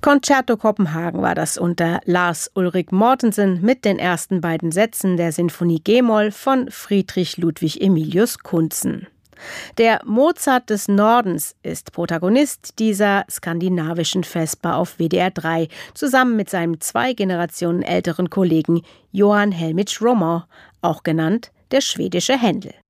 Concerto Kopenhagen war das unter Lars Ulrik Mortensen mit den ersten beiden Sätzen der Sinfonie G-Moll von Friedrich Ludwig Emilius Kuntzen. Der Mozart des Nordens ist Protagonist dieser skandinavischen Vesper auf WDR 3, zusammen mit seinem 2 Generationen älteren Kollegen Johan Helmich Roman, auch genannt der schwedische Händel.